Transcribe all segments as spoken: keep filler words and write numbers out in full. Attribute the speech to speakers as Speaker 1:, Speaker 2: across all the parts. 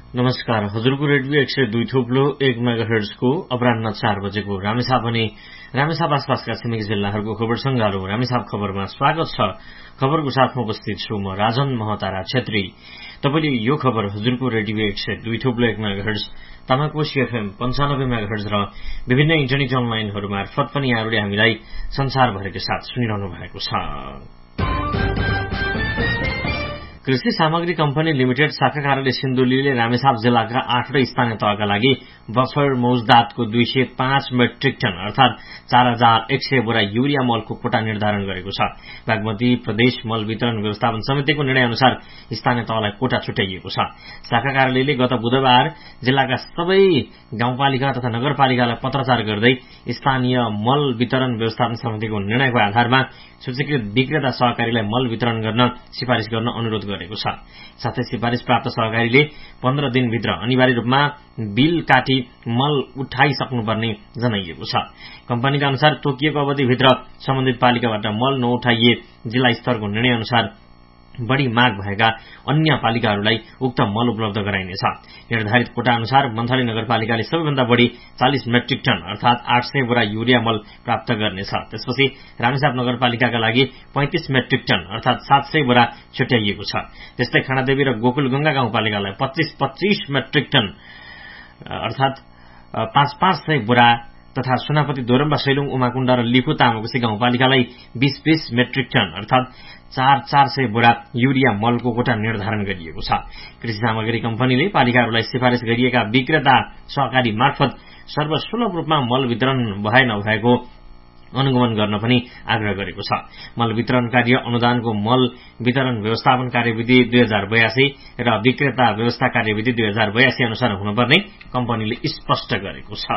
Speaker 1: नमस्कार। हजुरको रेडियो एक सय दुई थुप्लो एक मेगाहर्ट्जको अपराह्न चार बजेको रामेछाप अनि रामेछाप आसपासका छिमेकी जिल्लाहरूको खबर संगालो रामेछाप खबरमा स्वागत छ। खबरको साथमा उपस्थित छु म राजन महतारा छेत्री। तपाईले यो खबर हजुरको रेडियो एक सय दुई थुप्लो एक मेगाहर्ट्ज तामाकोशी एफएम पन्चानब्बे मेगाहर्ट्ज र विभिन्न इन्टरनेट अनलाइनहरू मार्फत पनि यहाँहरूले हामीलाई संसारभरिकै साथ सुनिरहनु भएको छ। कृषि सामग्री कम्पनी लिमिटेड शाखा कार्यालय सिन्धुलीले रामेछाप जिल्लाका आठवटै स्थानीय तहका लागि बफर मौजदातको दुई सय पाँच मेट्रिक टन अर्थात चार हजार एक सय बोरा युरिया मलको कोटा निर्धारण गरेको छ। बागमती प्रदेश मल वितरण व्यवस्थापन समितिको निर्णय अनुसार स्थानीय तहलाई कोटा छुट्याइएको छ। शाखा कार्यालयले गत बुधबार जिल्लाका सबै गाउँपालिका तथा नगरपालिकालाई पत्राचार गर्दै स्थानीय मल वितरण व्यवस्थापन समितिको निर्णयको आधारमा सूचीकृत विक्रेता सहकारीलाई मल वितरण गर्न सिफारिश गर्न अनुरोध गरेको छ। साथै सिफारिश प्राप्त सहकारीले पन्ध्र दिनभित्र अनिवार्य रूपमा बिल काटी मल उठाइसक्नुपर्ने जनाइएको छ। कम्पनीका अनुसार तोकिएको अवधिभित्र सम्बन्धित पालिकाबाट मल नउठाइए जिल्ला स्तरको निर्णय अनुसार बढ़ी माग भएका अन्य पालिकाहरूलाई उक्त मल उपलब्ध गराइनेछ। निर्धारित कोटा अनुसार मन्थली नगरपालिकाले सबैभन्दा बढ़ी चालिस मेट्रिक टन अर्थात आठ सय बोरा युरिया मल प्राप्त गर्नेछ। त्यसपछि रामेछाप नगरपालिकाका लागि पैंतिस मेट्रिक टन अर्थात सात सय बोरा छुट्याइएको छ। त्यस्तै खानादेवी र गोकुलगंगा गाउँपालिकालाई पच्चीस पच्चीस मेट्रिक टन अर्थात पाँच पाँच सय बोरा तथा सुनापति दोरम्बा सैलुङ उमाकुण्ड र लिफु तामाकोशी गाउँपालिकालाई बीस बीस मेट्रिक टन अर्थात चार चार सय बोरा युरिया मलको कोटा निर्धारण गरिएको छ। कृषि सामग्री कम्पनीले पालिकाहरूलाई सिफारिश गरिएका विक्रेता सहकारी मार्फत सर्वसुलभ रूपमा मल वितरण भए नभएको अनुगमन गर्न पनि आग्रह गरेको छ। मल वितरण कार्य अनुदानको मल वितरण व्यवस्थापन कार्यविधि दुई हजार बयासी र विक्रेता व्यवस्था कार्यविधि दुई हजार बयासी अनुसार हुनुपर्ने कम्पनीले स्पष्ट गरेको छ।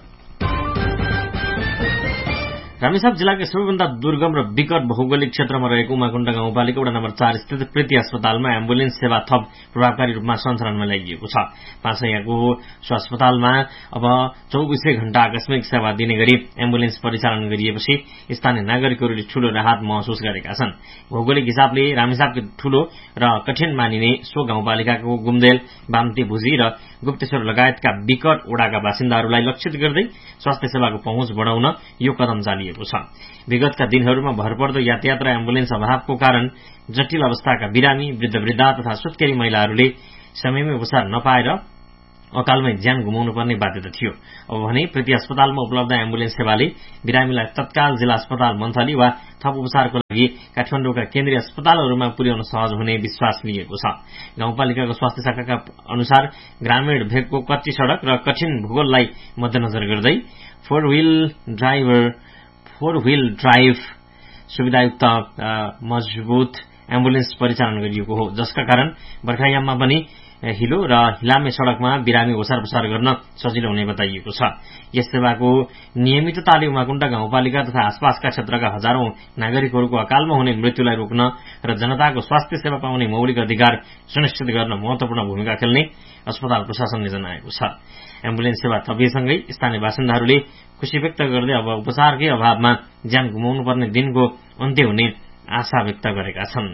Speaker 1: रामेछाप जिल्लाकै सबैभन्दा दुर्गम र विकट भौगोलिक क्षेत्रमा रहेको उमाकुण्ड गाउँपालिका वडा नम्बर चार स्थित प्रीति अस्पतालमा एम्बुलेन्स सेवा थप प्रभावकारी रूपमा सञ्चालनमा ल्याइएको छ। पाँचैयाको सो अस्पतालमा अब चौबीसै घण्टा आकस्मिक सेवा दिने गरी एम्बुलेन्स परिचालन गरिएपछि स्थानीय नागरिकहरूले ठूलो राहत महसुस गरेका छन्। भौगोलिक हिसाबले रामेछापको ठूलो र कठिन मानिने सो गाउँपालिकाको गुम्देल बाम्ती भुजी र गुप्तेश्वर लगायतका विकट वडाका बासिन्दाहरूलाई लक्षित गर्दै स्वास्थ्य सेवाको पहुँच बढ़ाउन यो कदम चालिएको छ। विगतका दिनहरूमा भरपर्दो यातायात र एम्बुलेन्स अभावको कारण जटिल अवस्थाका बिरामी वृद्ध वृद्धा तथा सुत्केरी महिलाहरूले समयमै उपचार नपाएर अकालमै ज्यान गुमाउनुपर्ने बाध्यता थियो। अब भने प्रीति अस्पतालमा उपलब्ध एम्बुलेन्स सेवाले बिरामीलाई तत्काल जिल्ला अस्पताल मन्थली वा थप उपचारको लागि काठमाडौँका केन्द्रीय अस्पतालहरूमा पुर्याउन सहज हुने विश्वास लिएको छ। गाउँपालिकाको स्वास्थ्य शाखाका अनुसार ग्रामीण भेगको कच्ची सड़क र कठिन भूगोललाई मध्यनजर गर्दै four wheel driver four wheel drive सुविधायुक्त मजबूत एम्बुलेन्स परिचालन गरिएको हो, जसका कारण बर्खायाममा पनि हिलो र हिलामे सड़कमा बिरामी ओसार पसार गर्न सजिलो हुने बताइएको छ। यस सेवाको नियमितताले उमाकुण्ड गाउँपालिका तथा आसपासका क्षेत्रका हजारौं नागरिकहरूको अकालमा हुने मृत्युलाई रोक्न र जनताको स्वास्थ्य सेवा पाउने मौलिक अधिकार सुनिश्चित गर्न महत्वपूर्ण भूमिका खेल्ने अस्पताल प्रशासनले जनाएको छ। एम्बुलेन्स सेवा थपिएसँगै स्थानीय बासिन्दाहरूले खुशी व्यक्त गर्दै अब उपचारकै अभावमा ज्यान गुमाउनुपर्ने दिनको अन्त्य हुने आशा व्यक्त गरेका छन्।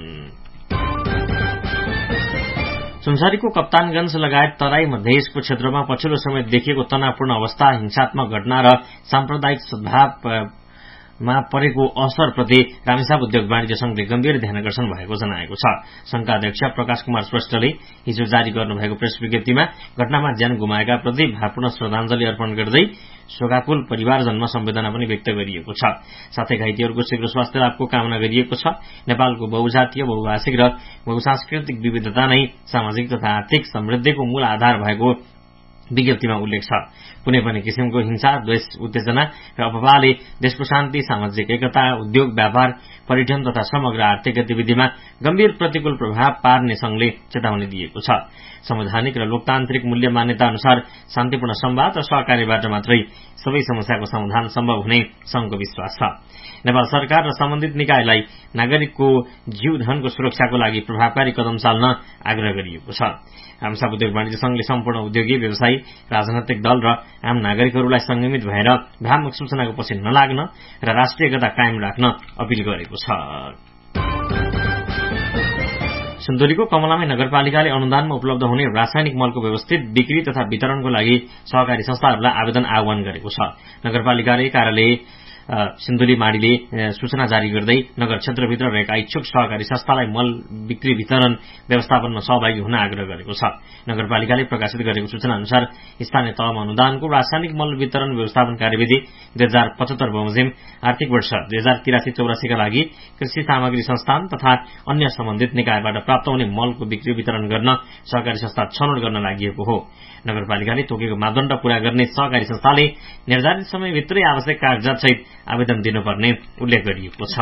Speaker 1: सुनसरीको कप्तानगंज लगायत तराई मधेसको क्षेत्रमा पछिल्लो समय देखिएको तनावपूर्ण अवस्था, हिंसात्मक घटना र साम्प्रदायिक सद्भावमा परेको असरप्रति रामेछाप उद्योग वाणिज्य संघले गम्भीर ध्यानकर्षण भएको जनाएको छ। संघका अध्यक्ष प्रकाश कुमार श्रेष्ठले हिजो जारी गर्नुभएको प्रेस विज्ञप्तिमा घटनामा ज्यान गुमाएका प्रति भावपूर्ण श्रद्धाञ्जली अर्पण गर्दै शोकाकुल परिवारजनमा सम्वेदना पनि व्यक्त गरिएको छ। साथै घाइतेहरूको शीघ्र स्वास्थ्य लाभको कामना गरिएको छ। नेपालको बहुजातीय, बहुभाषिक र बहुसांस्कृतिक विविधता नै सामाजिक तथा आर्थिक समृद्धिको मूल आधार भएको विज्ञप्तिमा उल्लेख छ। कुनै पनि किसिमको हिंसा, द्वेष, उत्तेजना र अपवाहले देशको शान्ति, सामाजिक एकता, उद्योग, व्यापार, पर्यटन तथा समग्र आर्थिक गतिविधिमा गम्भीर प्रतिकूल प्रभाव पार्ने संघले चेतावनी दिएको छ। संवैधानिक र लोकतान्त्रिक मूल्य मान्यता अनुसार शान्तिपूर्ण संवाद र सहकार्यबाट मात्रै सबै समस्याको समाधान सम्भव हुने संघको विश्वास छ। नेपाल सरकार र सम्बन्धित निकायलाई नागरिकको जीवधनको सुरक्षाको लागि प्रभावकारी कदम चाल्न आग्रह गरिएको छ। रामेछाप उद्योग वाणिज्य संघले सम्पूर्ण उद्योगी, व्यवसायी, राजनैतिक दल र आम नागरिकहरूलाई संयमित भएर भ्रामक सूचनाको पछि नलाग्न र राष्ट्रिय एकता कायम राख्न अपील गरेको छ। सिन्धुलीको कमलामाई नगरपालिकाले अनुदानमा उपलब्ध हुने रासायनिक मलको व्यवस्थित बिक्री तथा वितरणको लागि सहकारी संस्थाहरूलाई आवेदन आह्वान गरेको छ। नगरपालिकाले कार्यालय सिन्धुली माडीले सूचना जारी गर्दै नगर क्षेत्रभित्र रहेका इच्छुक सहकारी संस्थालाई मल बिक्री वितरण व्यवस्थापनमा सहभागी हुन आग्रह गरेको छ। नगरपालिकाले प्रकाशित गरेको सूचना अनुसार स्थानीय तहमा अनुदानको रासायनिक मल वितरण व्यवस्थापन कार्यविधि दुई हजार पचहत्तर बमोजिम आर्थिक वर्ष दुई हजार तिरासी चौरासीका लागि कृषि सामग्री संस्थान तथा अन्य सम्बन्धित निकायबाट प्राप्त हुने मलको बिक्री वितरण गर्न सहकारी संस्था छनौट गर्न लागि हो। नगरपालिकाले तोकेको मापदण्ड पूरा गर्ने सहकारी संस्थाले निर्धारित समयभित्रै आवश्यक कागजात सहित आवेदन दिनुपर्ने उल्लेख गरिएको छ।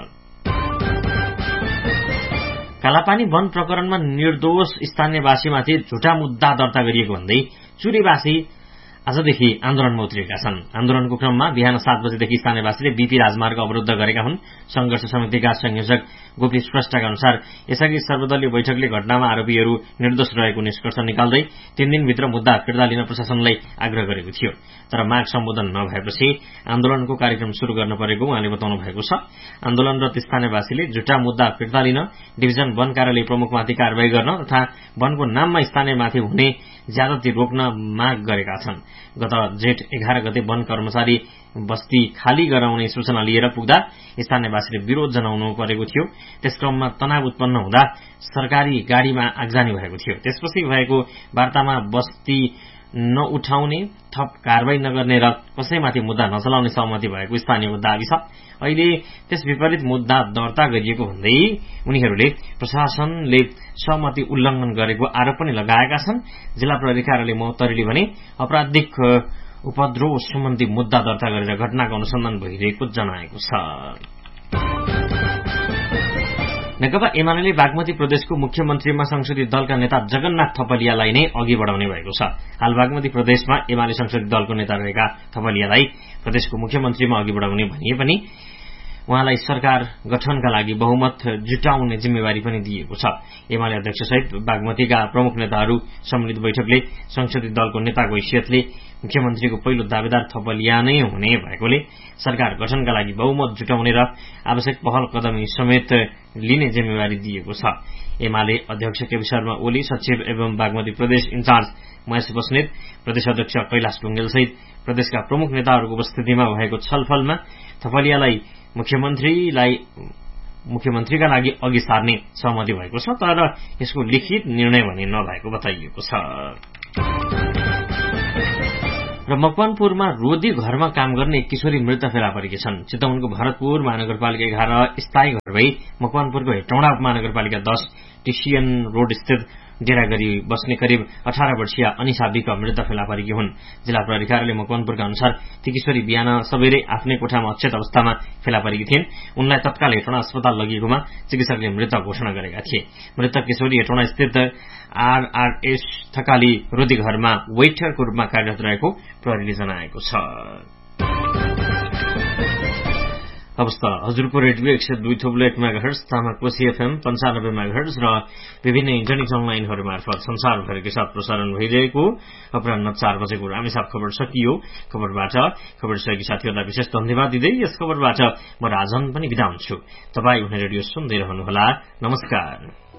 Speaker 1: कालापानी वन प्रकरणमा निर्दोष स्थानीयवासीमाथि झुटा मुद्दा दर्ता गरिएको भन्दै चुरेवासी आजदेखि आन्दोलनमा उत्रिएका छन्। आन्दोलनको क्रममा बिहान सात बजेदेखि स्थानीयवासीले बीपी राजमार्ग अवरुद्ध गरेका हुन्। संघर्ष समितिका संयोजक गोपी श्रेष्ठका अनुसार यसअघि सर्वदलीय बैठकले घटनामा आरोपीहरू निर्दोष रहेको निष्कर्ष निकाल्दै तीन दिनभित्र मुद्दा फिर्ता लिन प्रशासनलाई आग्रह गरेको थियो। तर माग सम्बोधन नभएपछि आन्दोलनको कार्यक्रम शुरू गर्न परेको उहाँले बताउनु भएको छ। आन्दोलनरत स्थानीयवासीले झुटा मुद्दा फिर्ता लिन डिभिजन वन कार्यालय प्रमुखमाथि कारवाही गर्न तथा वनको नाममा स्थानीयमाथि हुने ज्यादती रोक्न माग गरेका छन्। गत जेठ एघार गते वन कर्मचारी बस्ती खाली गराउने सूचना लिएर पुग्दा स्थानीयवासीले विरोध जनाउनु परेको थियो। त्यसक्रममा तनाव उत्पन्न हुँदा सरकारी गाड़ीमा आगजनी भएको थियो। त्यसपछि भएको वार्तामा बस्ती नउठाउने, थप कारवाही नगर्ने र कसैमाथि मुद्दा नचलाउने सहमति भएको स्थानीयको दावी छ। अहिले त्यस विपरीत मुद्दा दर्ता गरिएको भन्दै उनीहरूले प्रशासनले सहमति उल्लंघन गरेको आरोप पनि लगाएका छन्। जिल्ला प्रहरी कार्यालय महोत्तरीले भने आपराधिक उपद्रव सम्बन्धी मुद्दा दर्ता गरेर घटनाको अनुसन्धान भइरहेको जनाएको छ। नेकपा एमाले बागमती प्रदेशको मुख्यमन्त्रीमा संसदीय दलका नेता जगन्नाथ थपलियालाई नै अघि बढ़ाउने भएको छ। हाल बागमती प्रदेशमा एमाले संसदीय दलको नेता रहेका थपलियालाई प्रदेशको मुख्यमन्त्रीमा अघि बढ़ाउने भनिए पनि उहाँलाई सरकार गठनका लागि बहुमत जुटाउने जिम्मेवारी पनि दिएको छ। एमाले अध्यक्षसहित बागमतीका प्रमुख नेताहरू सम्मिलित बैठकले संसदीय दलको नेताको हैसियतले मुख्यमन्त्रीको पहिलो दावेदार थपलिया नै हुने भएकोले सरकार गठनका लागि बहुमत जुटाउने र आवश्यक पहल कदमी समेत लिने जिम्मेवारी दिएको छ। एमाले अध्यक्ष केपी शर्मा ओली, सचिव एवं बागमती प्रदेश इन्चार्ज महेश बस्नेत, प्रदेश अध्यक्ष कैलाश ढुङ्गेल सहित प्रदेशका प्रमुख नेताहरूको उपस्थितिमा भएको छलफलमा थपलियालाई मुख्यमन्त्रीलाई मुख्यमन्त्रीका लागि अघि सार्ने सहमति भएको छ। तर यसको लिखित निर्णय भने नभएको बताइएको छ। र मकवानपुरमा रोदी घरमा काम गर्ने एक किशोरी मृत फेला परेकी छन्। चितवनको भरतपुर महानगरपालिका एघार स्थायी घर भई मकवानपुरको हेटौँडा महानगरपालिका दश टिसियन रोड स्थित डेरा गरी बस्ने करिब अठारह वर्षीय अनिशा विक मृत फेला परेकी हुन्। जिल्ला प्रहरी कार्यालय मकवानपुरका अनुसार ती किशोरी बिहान सबेरै आफ्नै कोठामा अक्षत अवस्थामा फेला परेकी थिइन्। उनलाई तत्काल हेटौँडा अस्पताल लगिएकोमा चिकित्सकले मृत घोषणा गरेका थिए। मृतक किशोरी हेटौँडा स्थित आरआरएस थकाली रोदी घरमा वेटरको रूपमा कार्यरत रहेको प्रहरीले जनाएको छ। अवस्था हजुरको रेडियो एक सय दुई थोप्लो एक मेगाहर्ज, तामाकोशी एफएम पञ्चानब्बे मेगाहर्ज र विभिन्न इन्टरनेट अनलाइनहरू मार्फत संसारभरकै साथ प्रसारण भइरहेको अपराह्न चार बजेको रामेसाप खबर सकियो। खबरबाट खबर सहयोगी साथीहरूलाई विशेष धन्यवाद दिँदै यस खबरबाट म राजन पनि बिदा हुन्छु। तपाईँ भने रेडियो सुन्दै रहनुहोला। नमस्कार।